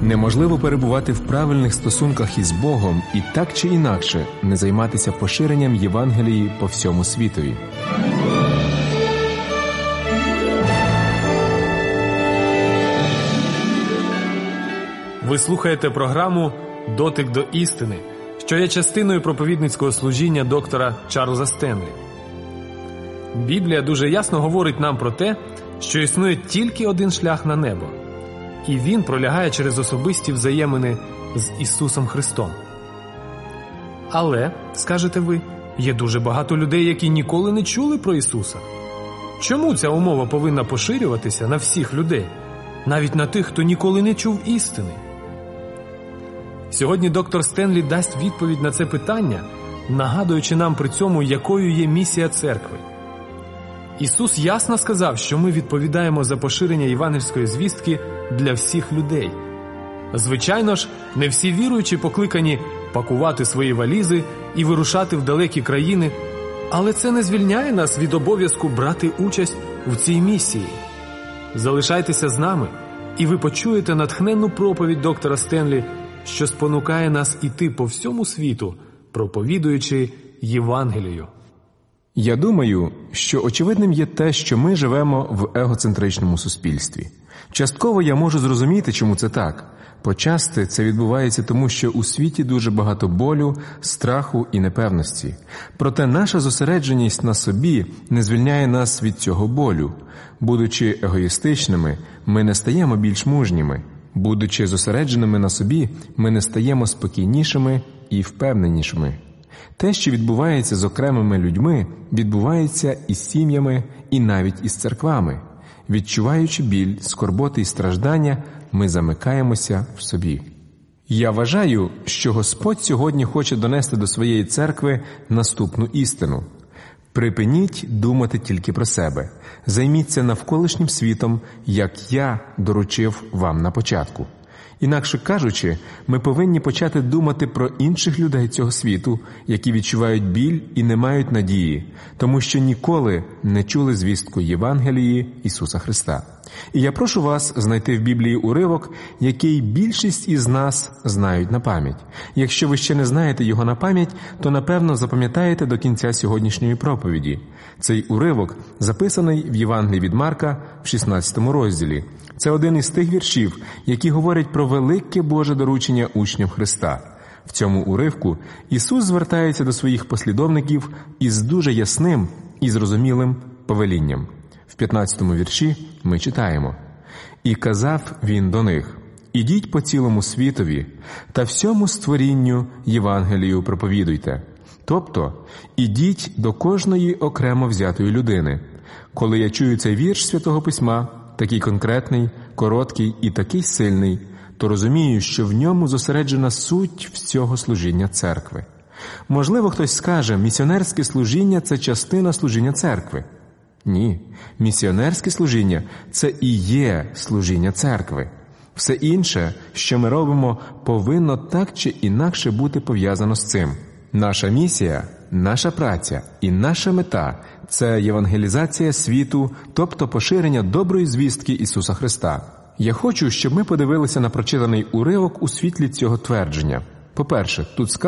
Неможливо перебувати в правильних стосунках із Богом і так чи інакше не займатися поширенням Євангелії по всьому світові. Ви слухаєте програму «Дотик до істини», що є частиною проповідницького служіння доктора Чарльза Стенлі. Біблія дуже ясно говорить нам про те, що існує тільки один шлях на небо. І він пролягає через особисті взаємини з Ісусом Христом. Але, скажете ви, є дуже багато людей, які ніколи не чули про Ісуса. Чому ця умова повинна поширюватися на всіх людей, навіть на тих, хто ніколи не чув істини? Сьогодні доктор Стенлі дасть відповідь на це питання, нагадуючи нам при цьому, якою є місія церкви. Ісус ясно сказав, що ми відповідаємо за поширення євангельської звістки для всіх людей. Звичайно ж, не всі віруючі покликані пакувати свої валізи і вирушати в далекі країни, але це не звільняє нас від обов'язку брати участь у цій місії. Залишайтеся з нами, і ви почуєте натхненну проповідь доктора Стенлі, що спонукає нас іти по всьому світу, проповідуючи Євангелію. Я думаю, що очевидним є те, що ми живемо в егоцентричному суспільстві. Частково я можу зрозуміти, чому це так. Почасти це відбувається тому, що у світі дуже багато болю, страху і непевності. Проте наша зосередженість на собі не звільняє нас від цього болю. Будучи егоїстичними, ми не стаємо більш мужніми. Будучи зосередженими на собі, ми не стаємо спокійнішими і впевненішими. Те, що відбувається з окремими людьми, відбувається із сім'ями і навіть із церквами. Відчуваючи біль, скорботи і страждання, ми замикаємося в собі. Я вважаю, що Господь сьогодні хоче донести до своєї церкви наступну істину. Припиніть думати тільки про себе. Займіться навколишнім світом, як я доручив вам на початку. Інакше кажучи, ми повинні почати думати про інших людей цього світу, які відчувають біль і не мають надії, тому що ніколи не чули звістку Євангелії Ісуса Христа. І я прошу вас знайти в Біблії уривок, який більшість із нас знають на пам'ять. Якщо ви ще не знаєте його на пам'ять, то напевно запам'ятаєте до кінця сьогоднішньої проповіді. Цей уривок записаний в Євангелії від Марка в 16 розділі. Це один із тих віршів, які говорять про велике Боже доручення учням Христа. В цьому уривку Ісус звертається до своїх послідовників із дуже ясним і зрозумілим повелінням. В 15-му вірші ми читаємо: «І казав він до них: ідіть по цілому світові та всьому створінню Євангелію проповідуйте». Тобто, ідіть до кожної окремо взятої людини. Коли я чую цей вірш Святого Письма, такий конкретний, короткий і такий сильний, то розумію, що в ньому зосереджена суть всього служіння церкви. Можливо, хтось скаже, місіонерське служіння – це частина служіння церкви. Ні, місіонерське служіння – це і є служіння церкви. Все інше, що ми робимо, повинно так чи інакше бути пов'язано з цим. Наша місія, наша праця і наша мета – це євангелізація світу, тобто поширення доброї звістки Ісуса Христа. Я хочу, щоб ми подивилися на прочитаний уривок у світлі цього твердження. По-перше, тут сказано,